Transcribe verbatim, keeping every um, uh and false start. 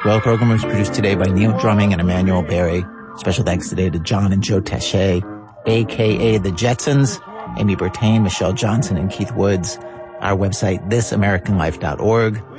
Well, program was produced today by Neil Drumming and Emmanuel Berry. Special thanks today to John and Joe Taché, a k a. The Jetsons, Amy Bertain, Michelle Johnson, and Keith Woods. Our website, this american life dot org.